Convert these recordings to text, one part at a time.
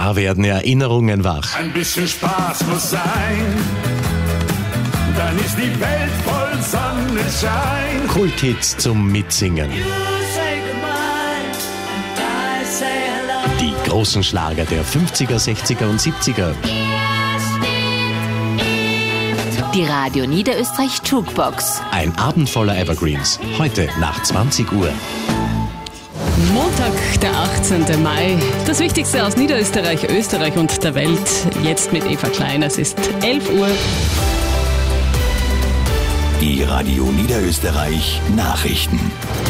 Da werden Erinnerungen wach. Ein bisschen Spaß muss sein, dann ist die Welt voll Sonnenschein. Kulthits zum Mitsingen. Die großen Schlager der 50er, 60er und 70er. Die Radio Niederösterreich Jukebox. Ein Abend voller Evergreens. Heute nach 20 Uhr. Montag, der 18. Mai. Das Wichtigste aus Niederösterreich, Österreich und der Welt. Jetzt mit Eva Klein. Es ist 11 Uhr. Die Radio Niederösterreich Nachrichten.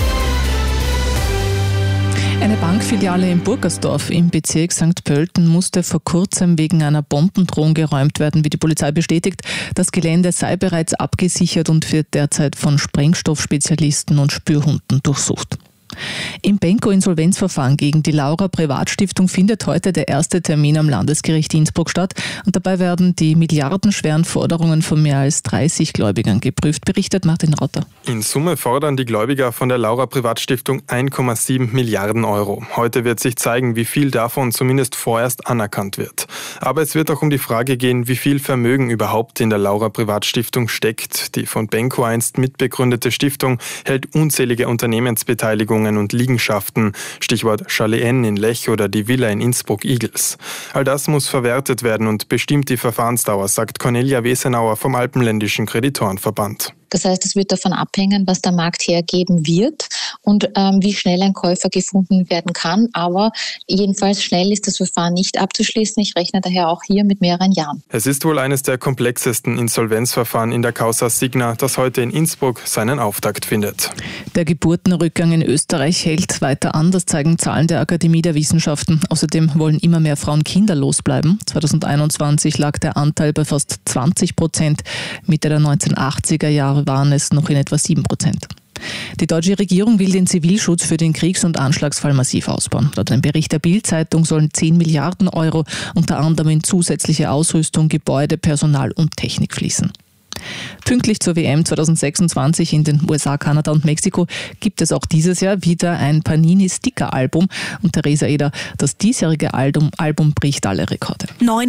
Eine Bankfiliale in Burgersdorf im Bezirk St. Pölten musste vor kurzem wegen einer Bombendrohung geräumt werden, wie die Polizei bestätigt. Das Gelände sei bereits abgesichert und wird derzeit von Sprengstoffspezialisten und Spürhunden durchsucht. Im Benko-Insolvenzverfahren gegen die Laura Privatstiftung findet heute der erste Termin am Landesgericht Innsbruck statt. Und dabei werden die milliardenschweren Forderungen von mehr als 30 Gläubigern geprüft, berichtet Martin Rauter. In Summe fordern die Gläubiger von der Laura Privatstiftung 1,7 Milliarden Euro. Heute wird sich zeigen, wie viel davon zumindest vorerst anerkannt wird. Aber es wird auch um die Frage gehen, wie viel Vermögen überhaupt in der Laura Privatstiftung steckt. Die von Benko einst mitbegründete Stiftung hält unzählige Unternehmensbeteiligungen und Liegenschaften, Stichwort Chalet N in Lech oder die Villa in Innsbruck-Igels. All das muss verwertet werden und bestimmt die Verfahrensdauer, sagt Cornelia Wesenauer vom Alpenländischen Kreditorenverband. Das heißt, es wird davon abhängen, was der Markt hergeben wird und wie schnell ein Käufer gefunden werden kann. Aber jedenfalls schnell ist das Verfahren nicht abzuschließen. Ich rechne daher auch hier mit mehreren Jahren. Es ist wohl eines der komplexesten Insolvenzverfahren in der Causa Signa, das heute in Innsbruck seinen Auftakt findet. Der Geburtenrückgang in Österreich hält weiter an. Das zeigen Zahlen der Akademie der Wissenschaften. Außerdem wollen immer mehr Frauen kinderlos bleiben. 2021 lag der Anteil bei fast 20%. Mitte der 1980er Jahre waren es noch in etwa 7%. Die deutsche Regierung will den Zivilschutz für den Kriegs- und Anschlagsfall massiv ausbauen. Laut einem Bericht der Bild-Zeitung sollen 10 Milliarden Euro unter anderem in zusätzliche Ausrüstung, Gebäude, Personal und Technik fließen. Pünktlich zur WM 2026 in den USA, Kanada und Mexiko gibt es auch dieses Jahr wieder ein Panini-Sticker-Album. Und Theresa Eder, das diesjährige Album bricht alle Rekorde.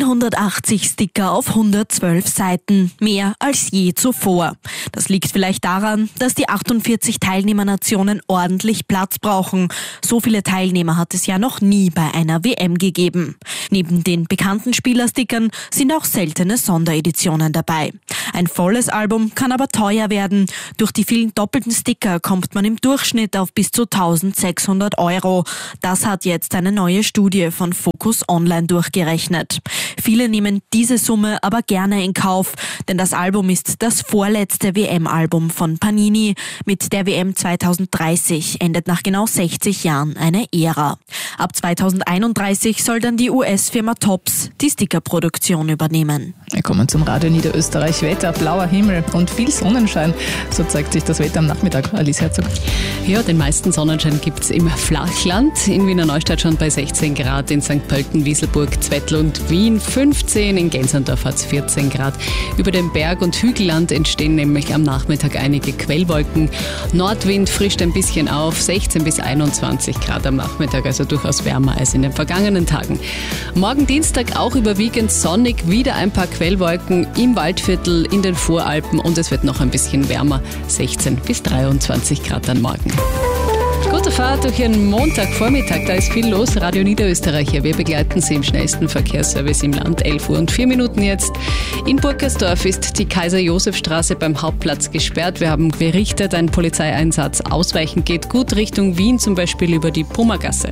980 Sticker auf 112 Seiten, mehr als je zuvor. Das liegt vielleicht daran, dass die 48 Teilnehmernationen ordentlich Platz brauchen. So viele Teilnehmer hat es ja noch nie bei einer WM gegeben. Neben den bekannten Spielerstickern sind auch seltene Sondereditionen dabei. Ein volles Album kann aber teuer werden. Durch die vielen doppelten Sticker kommt man im Durchschnitt auf bis zu 1.600 Euro. Das hat jetzt eine neue Studie von Focus Online durchgerechnet. Viele nehmen diese Summe aber gerne in Kauf, denn das Album ist das vorletzte WM-Album von Panini. Mit der WM 2030 endet nach genau 60 Jahren eine Ära. Ab 2031 soll dann die US-Firma Topps die Stickerproduktion übernehmen. Wir kommen zum Radio Niederösterreich. Wetter, blauer Himmel und viel Sonnenschein. So zeigt sich das Wetter am Nachmittag. Alice Herzog. Ja, den meisten Sonnenschein gibt es im Flachland. In Wiener Neustadt schon bei 16 Grad, in St. Pölten, Wieselburg, Zwettl und Wien 15, in Gensendorf hat es 14 Grad. Über dem Berg- und Hügelland entstehen nämlich am Nachmittag einige Quellwolken. Nordwind frischt ein bisschen auf, 16 bis 21 Grad am Nachmittag, also durchaus wärmer als in den vergangenen Tagen. Morgen Dienstag auch überwiegend sonnig, wieder ein paar Quellwolken im Waldviertel, in den Voralpen und es wird noch ein bisschen wärmer, 16 bis 23 Grad dann morgen. Gute Fahrt durch Ihren Montagvormittag, da ist viel los. Radio Niederösterreich, wir begleiten Sie im schnellsten Verkehrsservice im Land. 11 Uhr und 4 Minuten jetzt. In Burgersdorf ist die Kaiser-Josef-Straße beim Hauptplatz gesperrt. Wir haben berichtet, ein Polizeieinsatz ausweichen geht gut Richtung Wien, zum Beispiel über die Pummergasse.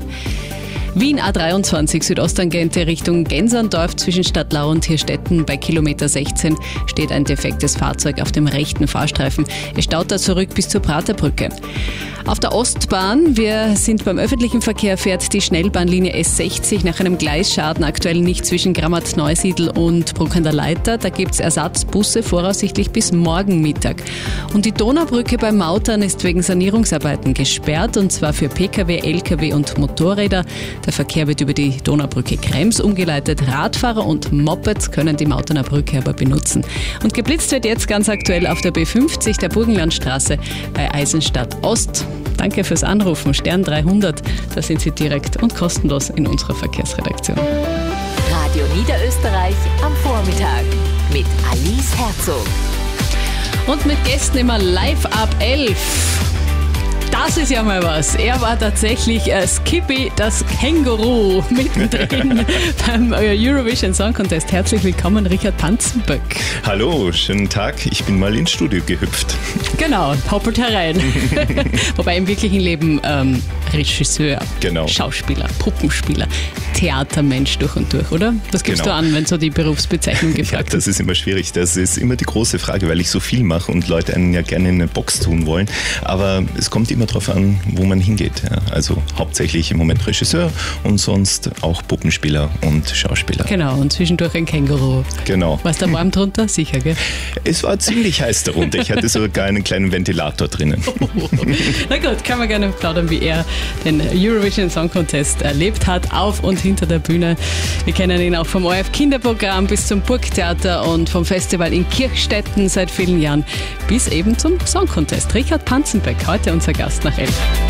Wien A23 Südostangente Richtung Gensendorf zwischen Stadtlau und Hirstetten bei Kilometer 16 steht ein defektes Fahrzeug auf dem rechten Fahrstreifen. Es staut da zurück bis zur Praterbrücke. Auf der Ostbahn, wir sind beim öffentlichen Verkehr, fährt die Schnellbahnlinie S60 nach einem Gleisschaden aktuell nicht zwischen Grammat-Neusiedl und Bruck an der Leiter. Da gibt es Ersatzbusse, voraussichtlich bis morgen Mittag. Und die Donaubrücke beim Mautern ist wegen Sanierungsarbeiten gesperrt, und zwar für Pkw, Lkw und Motorräder. Der Verkehr wird über die Donaubrücke Krems umgeleitet. Radfahrer und Mopeds können die Mauterner Brücke aber benutzen. Und geblitzt wird jetzt ganz aktuell auf der B50 der Burgenlandstraße bei Eisenstadt Ost. Danke fürs Anrufen. Stern 300, da sind Sie direkt und kostenlos in unserer Verkehrsredaktion. Radio Niederösterreich am Vormittag mit Alice Herzog. Und mit Gästen immer live ab 11. Das ist ja mal was. Er war tatsächlich Skippy, das Känguru, mittendrin beim Eurovision Song Contest. Herzlich willkommen, Richard Panzenböck. Hallo, schönen Tag. Ich bin mal ins Studio gehüpft. Genau, hoppelt herein. Wobei im wirklichen Leben Regisseur, genau. Schauspieler, Puppenspieler, Theatermensch durch und durch, oder? Was gibst du an, wenn so die Berufsbezeichnung gefragt wird? Das ist immer schwierig. Das ist immer die große Frage, weil ich so viel mache und Leute einen ja gerne in eine Box tun wollen. Aber es kommt immer darauf an, wo man hingeht. Ja. Also hauptsächlich im Moment Regisseur und sonst auch Puppenspieler und Schauspieler. Genau, und zwischendurch ein Känguru. Genau. Warst du warm drunter? Sicher, gell? Es war ziemlich heiß darunter. Ich hatte sogar einen kleinen Ventilator drinnen. Na gut, kann man gerne plaudern, wie er den Eurovision Song Contest erlebt hat, auf und hinter der Bühne. Wir kennen ihn auch vom ORF Kinderprogramm bis zum Burgtheater und vom Festival in Kirchstetten seit vielen Jahren bis eben zum Song Contest. Richard Panzenböck, heute unser Gast nach 11.